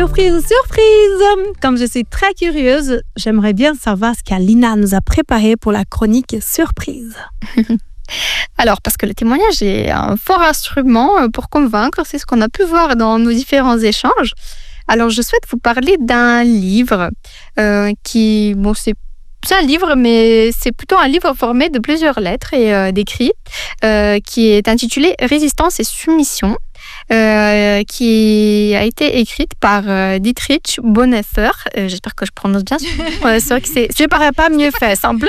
Surprise, surprise! Comme je suis très curieuse, j'aimerais bien savoir ce qu'Alina nous a préparé pour la chronique surprise. Alors, parce que le témoignage est un fort instrument pour convaincre, c'est ce qu'on a pu voir dans nos différents échanges. Alors, je souhaite vous parler d'un livre c'est un livre, mais c'est plutôt un livre formé de plusieurs lettres et d'écrits, qui est intitulé « Résistance et soumission », qui a été écrite par Dietrich Bonhoeffer. J'espère que je prononce bien. C'est vrai que je ne paraît pas mieux fait, semble.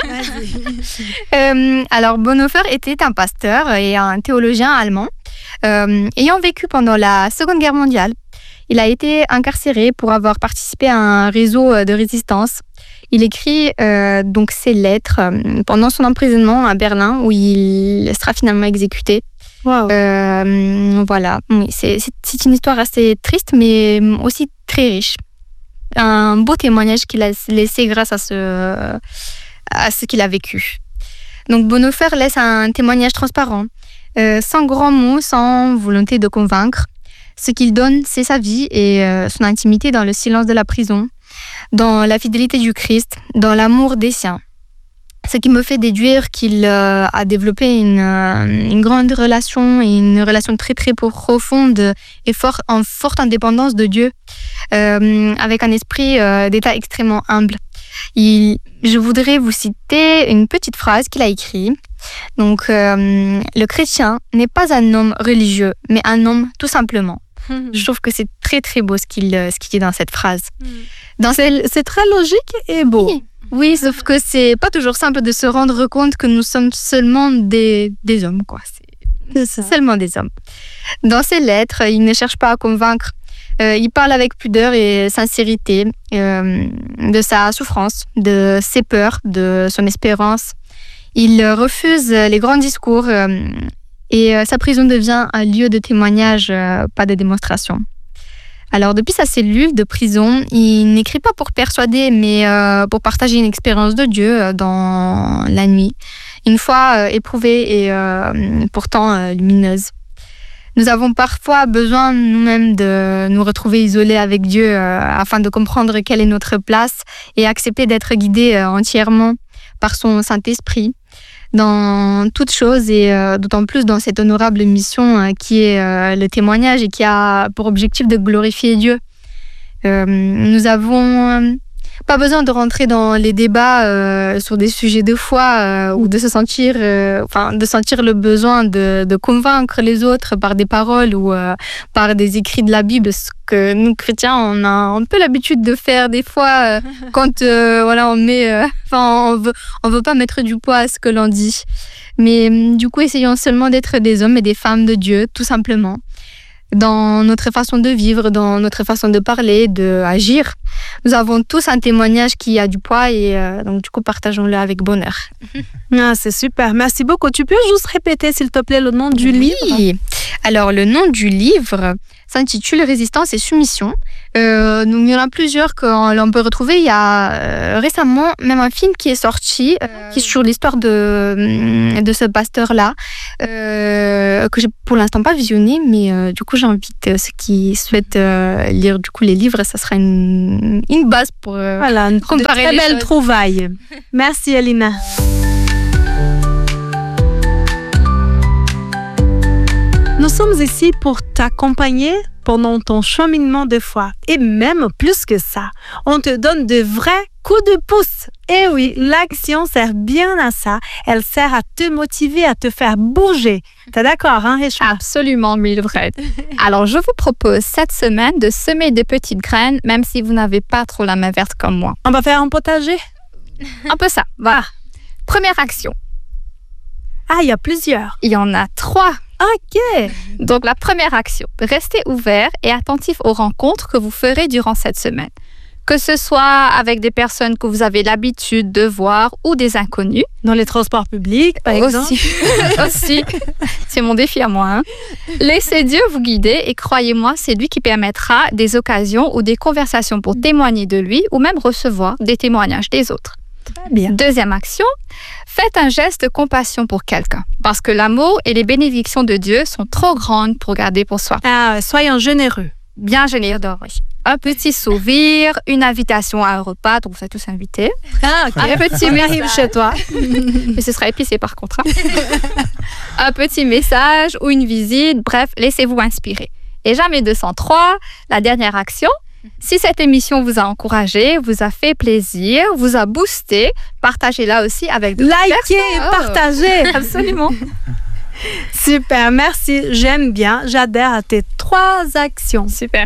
Alors, Bonhoeffer était un pasteur et un théologien allemand, ayant vécu pendant la Seconde Guerre mondiale. Il a été incarcéré pour avoir participé à un réseau de résistance. Il écrit donc ses lettres pendant son emprisonnement à Berlin, où il sera finalement exécuté. Wow. Voilà, oui, c'est une histoire assez triste, mais aussi très riche. Un beau témoignage qu'il a laissé grâce à ce qu'il a vécu. Donc Bonhoeffer laisse un témoignage transparent, sans grands mots, sans volonté de convaincre. Ce qu'il donne, c'est sa vie et son intimité dans le silence de la prison, dans la fidélité du Christ, dans l'amour des siens. Ce qui me fait déduire qu'il a développé une grande relation, et une relation très très profonde et en forte indépendance de Dieu, avec un esprit d'état extrêmement humble. Je voudrais vous citer une petite phrase qu'il a écrite. Donc, le chrétien n'est pas un homme religieux, mais un homme tout simplement. Je trouve que c'est très très beau ce qu'il dit dans cette phrase. C'est très logique et beau. Oui, sauf que c'est pas toujours simple de se rendre compte que nous sommes seulement des hommes, quoi. C'est ça. Seulement des hommes. Dans ses lettres, il ne cherche pas à convaincre. Il parle avec pudeur et sincérité de sa souffrance, de ses peurs, de son espérance. Il refuse les grands discours et sa prison devient un lieu de témoignage, pas de démonstration. Alors, depuis sa cellule de prison, il n'écrit pas pour persuader, mais pour partager une expérience de Dieu dans la nuit, une fois éprouvée et pourtant lumineuse. Nous avons parfois besoin nous-mêmes de nous retrouver isolés avec Dieu afin de comprendre quelle est notre place et accepter d'être guidés entièrement par son Saint-Esprit dans toutes choses et d'autant plus dans cette honorable mission qui est le témoignage et qui a pour objectif de glorifier Dieu. Nous avons pas besoin de rentrer dans les débats sur des sujets de foi ou de se sentir, de sentir le besoin de convaincre les autres par des paroles ou par des écrits de la Bible, ce que nous chrétiens on a un peu l'habitude de faire des fois quand on veut pas mettre du poids à ce que l'on dit. Mais du coup, essayons seulement d'être des hommes et des femmes de Dieu, tout simplement. Dans notre façon de vivre, dans notre façon de parler, d'agir. Nous avons tous un témoignage qui a du poids et donc du coup, partageons-le avec bonheur. Ah, c'est super, merci beaucoup. Tu peux juste répéter, s'il te plaît, le nom du livre? Oui, alors le nom du livre s'intitule « Résistance et soumission ». Donc, il y en a plusieurs qu'on peut retrouver. Il y a récemment même un film qui est sorti, qui est sur l'histoire de ce pasteur-là, que j'ai pour l'instant pas visionné, mais du coup j'invite ceux qui souhaitent lire du coup les livres, ça sera une base pour comparer très belle trouvaille. Merci Alina. Nous sommes ici pour t'accompagner pendant ton cheminement de foi. Et même plus que ça, on te donne de vrais coups de pouce. Et oui, l'action sert bien à ça. Elle sert à te motiver, à te faire bouger. T'es d'accord, hein, Réchma? Absolument, Mildred. Alors, je vous propose cette semaine de semer des petites graines, même si vous n'avez pas trop la main verte comme moi. On va faire un potager? Un peu ça, voilà. Première action. Ah, il y a plusieurs. Il y en a 3. Ok. Donc, la première action, restez ouvert et attentif aux rencontres que vous ferez durant cette semaine. Que ce soit avec des personnes que vous avez l'habitude de voir ou des inconnus. Dans les transports publics, par exemple. Aussi. C'est mon défi à moi. Laissez Dieu vous guider et croyez-moi, c'est lui qui permettra des occasions ou des conversations pour témoigner de lui ou même recevoir des témoignages des autres. Très bien. Deuxième action, faites un geste de compassion pour quelqu'un. Parce que l'amour et les bénédictions de Dieu sont trop grandes pour garder pour soi. Ah, soyons généreux. bien généreux. Un petit sourire, une invitation à un repas, donc vous êtes tous invités. Ah, ok. Un petit On arrive chez toi. Mais ce sera épicé par contre. Un petit message ou une visite, bref, laissez-vous inspirer. Et jamais 203, la dernière action. Si cette émission vous a encouragé, vous a fait plaisir, vous a boosté, partagez-la aussi avec d'autres Likez et personnes. partagez. Absolument. Super, merci. J'aime bien. J'adhère à tes 3 actions. Super.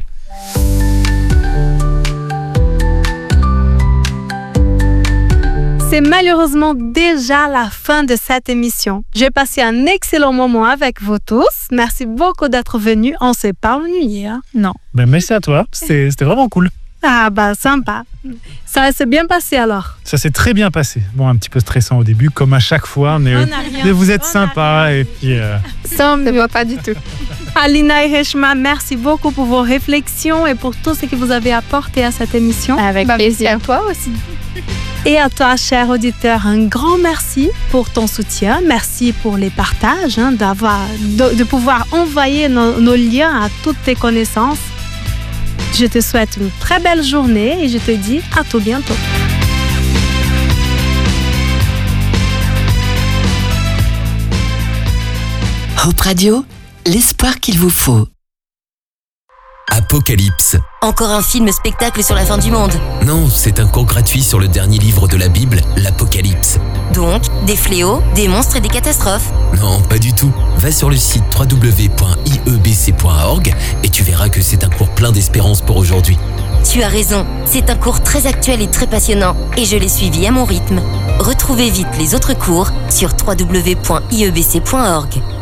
C'est malheureusement déjà la fin de cette émission. J'ai passé un excellent moment avec vous tous. Merci beaucoup d'être venus. On s'est pas ennuyé. Hein? Non. Ben, merci à toi, c'était vraiment cool. Ah bah sympa. Ça s'est bien passé alors. Ça s'est très bien passé. Bon, un petit peu stressant au début, comme à chaque fois, mais, On n'a rien. mais vous êtes On n'a sympa et puis... Ça Ça ne va pas du tout. Alina et Reshma, merci beaucoup pour vos réflexions et pour tout ce que vous avez apporté à cette émission. Avec plaisir. À toi aussi. Et à toi, cher auditeur, un grand merci pour ton soutien. Merci pour les partages, de pouvoir envoyer nos liens à toutes tes connaissances. Je te souhaite une très belle journée et je te dis à tout bientôt. Hope Radio, l'espoir qu'il vous faut. Apocalypse. Encore un film-spectacle sur la fin du monde. Non, c'est un cours gratuit sur le dernier livre de la Bible, l'Apocalypse. Donc, des fléaux, des monstres et des catastrophes. Non, pas du tout. Va sur le site www.iebc.org et tu verras que c'est un cours plein d'espérance pour aujourd'hui. Tu as raison, c'est un cours très actuel et très passionnant, et je l'ai suivi à mon rythme. Retrouvez vite les autres cours sur www.iebc.org.